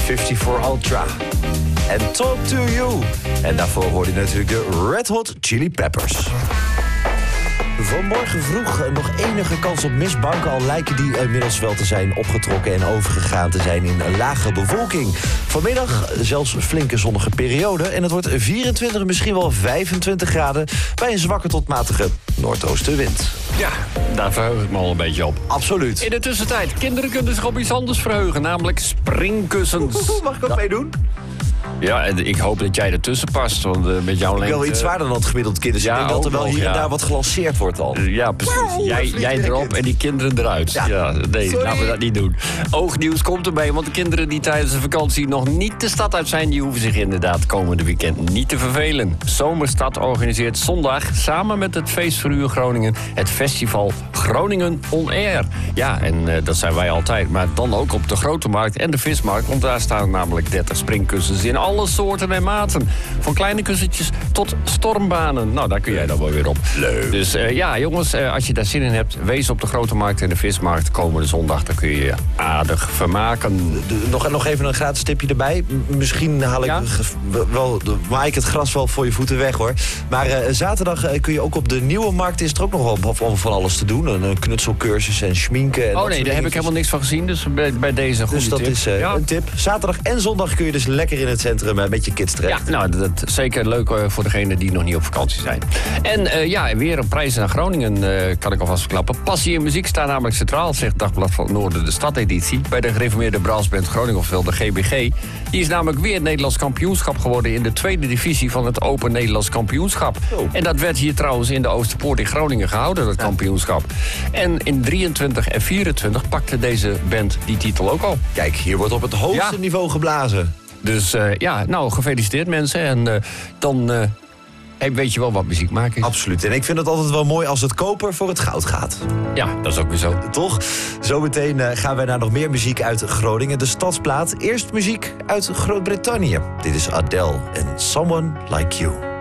54 Ultra. En Talk to You. En daarvoor hoorde je natuurlijk de Red Hot Chili Peppers. Vanmorgen vroeg nog enige kans op mistbanken, al lijken die inmiddels wel te zijn opgetrokken en overgegaan te zijn in een lage bewolking. Vanmiddag zelfs flinke zonnige periode en het wordt 24, misschien wel 25 graden bij een zwakke tot matige noordoostenwind. Ja, daar verheug ik me al een beetje op. Absoluut. In de tussentijd, kinderen kunnen zich op iets anders verheugen, namelijk springkussens. Mag ik ook meedoen? Ja, en ik hoop dat jij ertussen past, want met jouw lengte... Wel iets zwaarder dan het gemiddeld kind, dus ik denk dat er wel hier en daar wat gelanceerd wordt al. Ja, precies. Jij erop en die kinderen eruit. Ja, nee, sorry. laten we dat niet doen. Oognieuws komt erbij, want de kinderen die tijdens de vakantie nog niet de stad uit zijn, die hoeven zich inderdaad komende weekend niet te vervelen. Zomerstad organiseert zondag samen met het Feestverhuur Groningen het festival Groningen On Air. Ja, en dat zijn wij altijd, maar dan ook op de Grote Markt en de Vismarkt, want daar staan namelijk 30 springkussens in alle soorten en maten. Van kleine kussentjes tot stormbanen. Nou, daar kun jij dan wel weer op. Leuk. Dus ja, jongens, als je daar zin in hebt, wees op de Grote Markt en de Vismarkt komende zondag. Dan kun je je aardig vermaken. Nog even een gratis tipje erbij. Misschien haal ik maai ik het gras wel voor je voeten weg, hoor. Maar zaterdag kun je ook op de Nieuwe Markt, is er ook nog wel van alles te doen. Een knutselcursus en schminken. En nee, daar heb ik helemaal niks van gezien. Dus bij deze goede tip. Dus dat is een tip. Zaterdag en zondag kun je dus lekker in het centrum met je kids terecht. Ja, nou, dat is zeker leuk voor degenen die nog niet op vakantie zijn. En weer een prijs naar Groningen, kan ik alvast verklappen. Passie en muziek staan namelijk centraal, zegt Dagblad van het Noorden, de stadeditie. Bij de gereformeerde Brasband Groningen, ofwel de GBG. Die is namelijk weer Nederlands kampioenschap geworden in de tweede divisie van het Open Nederlands Kampioenschap. Oh. En dat werd hier trouwens in de Oosterpoort in Groningen gehouden, dat kampioenschap. En in 23 en 24 pakte deze band die titel ook al. Kijk, hier wordt op het hoogste niveau geblazen. Dus nou, gefeliciteerd mensen. En dan weet je wel wat muziek maken is. Absoluut. En ik vind het altijd wel mooi als het koper voor het goud gaat. Ja, dat is ook weer zo. Toch? Zometeen gaan wij naar nog meer muziek uit Groningen. De Stadsplaat. Eerst muziek uit Groot-Brittannië. Dit is Adele en Someone Like You.